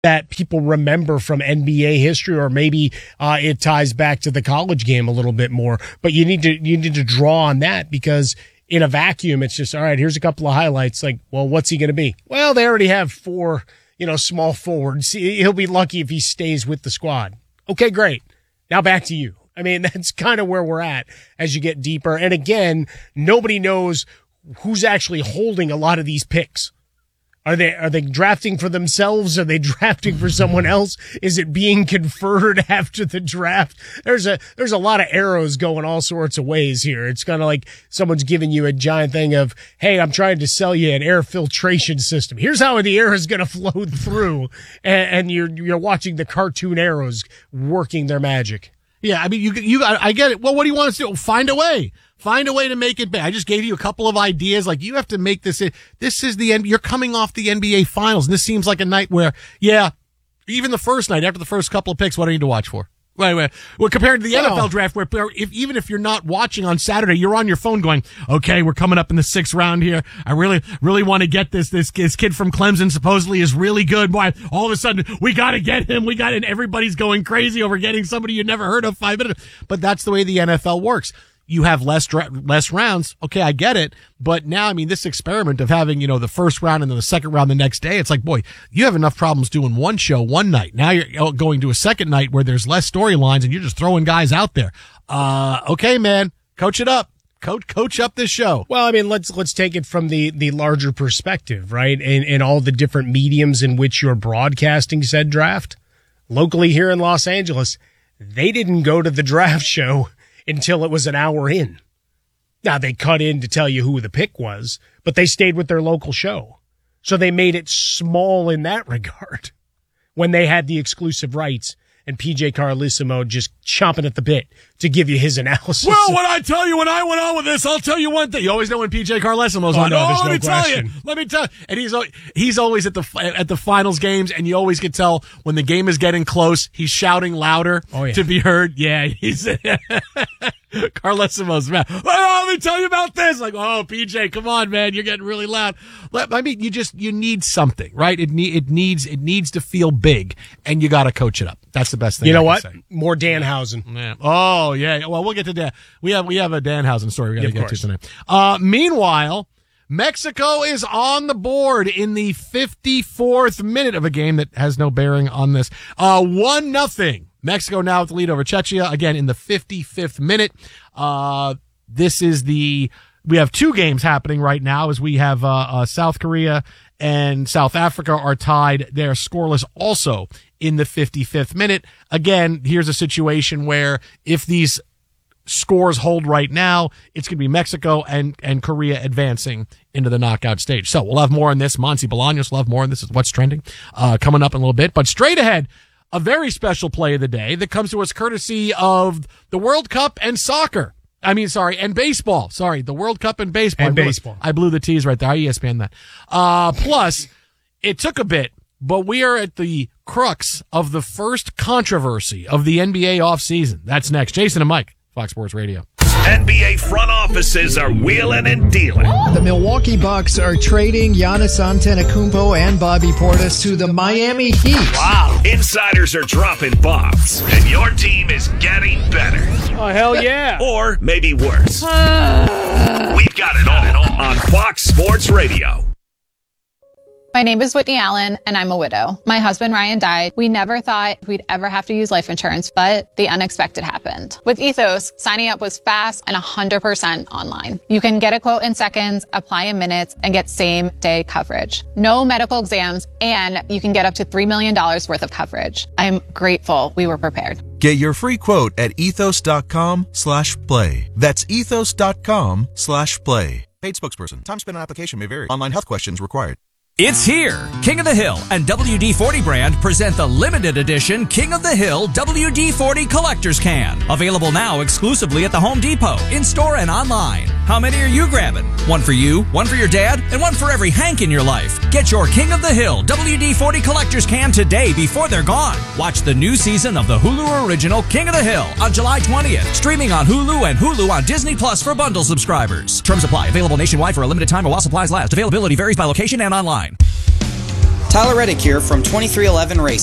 that people remember from NBA history, or maybe it ties back to the college game a little bit more. But you need to draw on that, because in a vacuum, it's just, all right, here's a couple of highlights. Like, well, what's he going to be? Well, they already have 4, small forwards. He'll be lucky if he stays with the squad. Okay, great. Now back to you. I mean, that's kind of where we're at as you get deeper. And again, nobody knows who's actually holding a lot of these picks. Are they drafting for themselves? Are they drafting for someone else? Is it being conferred after the draft? There's a lot of arrows going all sorts of ways here. It's kind of like someone's giving you a giant thing of, hey, I'm trying to sell you an air filtration system. Here's how the air is going to flow through, and you're watching the cartoon arrows working their magic. Yeah, I mean, I get it. Well, what do you want us to do? Find a way. Find a way to make it big. I just gave you a couple of ideas. Like, you have to make this. This is you're coming off the NBA Finals, and this seems like a night where, even the first night after the first couple of picks, what do you need to watch for? Wait. Well, compared to the NFL draft, where even if you're not watching on Saturday, you're on your phone going, okay, we're coming up in the 6th round here. I really want to get this kid from Clemson supposedly is really good. Boy, all of a sudden we got to get him. And everybody's going crazy over getting somebody you never heard of 5 minutes. But that's the way the NFL works. You have less rounds. Okay, I get it. But now, I mean, this experiment of having, the first round and then the second round the next day, it's like, boy, you have enough problems doing one show one night. Now you're going to a second night where there's less storylines and you're just throwing guys out there. Okay, man, coach it up. Coach up this show. Well, I mean, let's take it from the larger perspective, right? And all the different mediums in which you're broadcasting said draft. Locally here in Los Angeles, they didn't go to the draft show until it was an hour in. Now, they cut in to tell you who the pick was, but they stayed with their local show. So they made it small in that regard when they had the exclusive rights, and PJ Carlesimo just chomping at the bit to give you his analysis. Well, what I tell you when I went on with this, I'll tell you one thing. You always know when PJ Carlesimo's on. Let me tell you. And he's always at the finals games, and you always can tell when the game is getting close, he's shouting louder to be heard. Yeah, he's Carlesimo's mad. Oh, let me tell you about this. Like, oh, PJ, come on, man, you're getting really loud. I mean, you need something, right? It needs to feel big, and you got to coach it up. That's the best thing. You know what? More Danhausen. Yeah. Oh, yeah. Well, we'll get to that. We have a Danhausen story we got to get to tonight. Meanwhile, Mexico is on the board in the 54th minute of a game that has no bearing on this. 1-0. Mexico now with the lead over Czechia, again in the 55th minute. We have 2 games happening right now, as we have South Korea and South Africa are tied. They're scoreless also in the 55th minute. Again, here's a situation where if these scores hold right now, it's going to be Mexico and Korea advancing into the knockout stage. So we'll have more on this. Monty Bolaños will have more on this. Is what's trending coming up in a little bit. But straight ahead, a very special play of the day that comes to us courtesy of the World Cup and soccer. And baseball. Sorry, the World Cup and baseball. I blew the T's right there. I ESPN that. Plus, it took a bit, but we are at the crux of the first controversy of the NBA offseason. That's next. Jason and Mike, Fox Sports Radio. NBA front offices are wheeling and dealing. The Milwaukee Bucks are trading Giannis Antetokounmpo and Bobby Portis to the Miami Heat. Wow. Insiders are dropping bombs, and your team is getting better. Oh, hell yeah. Or maybe worse. We've got it all on Fox Sports Radio. My name is Whitney Allen, and I'm a widow. My husband, Ryan, died. We never thought we'd ever have to use life insurance, but the unexpected happened. With Ethos, signing up was fast and 100% online. You can get a quote in seconds, apply in minutes, and get same-day coverage. No medical exams, and you can get up to $3 million worth of coverage. I'm grateful we were prepared. Get your free quote at ethos.com/play. That's ethos.com/play. Paid spokesperson. Time spent on application may vary. Online health questions required. It's here. King of the Hill and WD-40 brand present the limited edition King of the Hill WD-40 Collector's Can. Available now exclusively at the Home Depot, in-store and online. How many are you grabbing? One for you, one for your dad, and one for every Hank in your life. Get your King of the Hill WD-40 Collector's Can today before they're gone. Watch the new season of the Hulu original King of the Hill on July 20th. Streaming on Hulu and Hulu on Disney Plus for bundle subscribers. Terms apply. Available nationwide for a limited time or while supplies last. Availability varies by location and online. Tyler Reddick here from 2311 Racing.